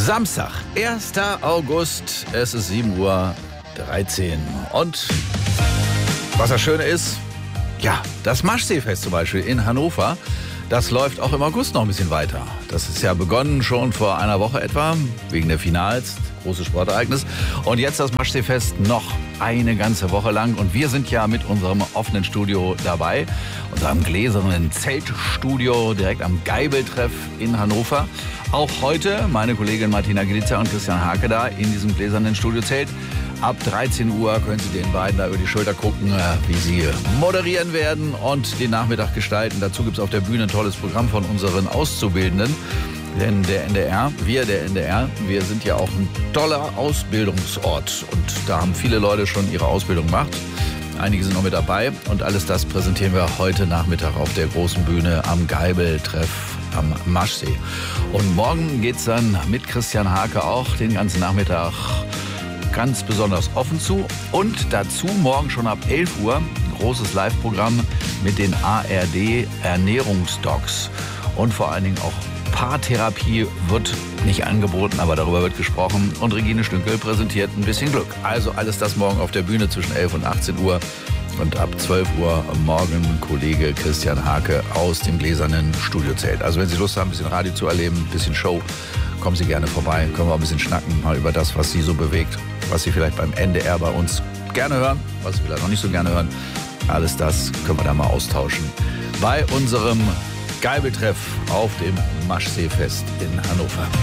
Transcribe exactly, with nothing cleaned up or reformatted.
Samstag, erster August, es ist sieben Uhr dreizehn. Und was das Schöne ist, ja, das Maschseefest zum Beispiel in Hannover, das läuft auch im August noch ein bisschen weiter. Das ist ja begonnen schon vor einer Woche etwa, wegen der Finals, großes Sportereignis. Und jetzt das Maschseefest noch eine ganze Woche lang. Und wir sind ja mit unserem offenen Studio dabei, unserem gläsernen Zeltstudio direkt am Geibeltreff in Hannover. Auch heute meine Kollegin Martina Glitzer und Christian Hake da in diesem gläsernen Studiozelt. Ab dreizehn Uhr können Sie den beiden da über die Schulter gucken, wie sie moderieren werden und den Nachmittag gestalten. Dazu gibt es auf der Bühne ein tolles Programm von unseren Auszubildenden. Denn der N D R, wir der N D R, wir sind ja auch ein toller Ausbildungsort. Und da haben viele Leute schon ihre Ausbildung gemacht. Einige sind noch mit dabei. Und alles das präsentieren wir heute Nachmittag auf der großen Bühne am Geibeltreff am Maschsee. Und morgen geht es dann mit Christian Hake auch den ganzen Nachmittag ganz besonders offen zu. Und dazu morgen schon ab elf Uhr ein großes Live-Programm mit den A R D-Ernährungsdocs. Und vor allen Dingen auch Paartherapie wird nicht angeboten, aber darüber wird gesprochen. Und Regine Stünkel präsentiert ein bisschen Glück. Also alles das morgen auf der Bühne zwischen elf und achtzehn Uhr. Und ab zwölf Uhr morgen Kollege Christian Hake aus dem gläsernen Studiozelt. Also wenn Sie Lust haben, ein bisschen Radio zu erleben, ein bisschen Show, kommen Sie gerne vorbei. Können wir auch ein bisschen schnacken, mal über das, was Sie so bewegt, was Sie vielleicht beim N D R bei uns gerne hören, was Sie vielleicht noch nicht so gerne hören. Alles das können wir da mal austauschen bei unserem Geibeltreff auf dem Maschseefest in Hannover.